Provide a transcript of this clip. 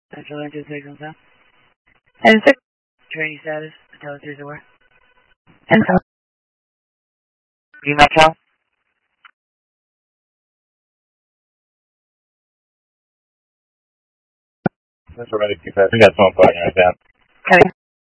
Central Engine Signals now. And 6. Training status, Intel 3-4. And so. Metro. That's already too fast. We got someone putting right down. Okay.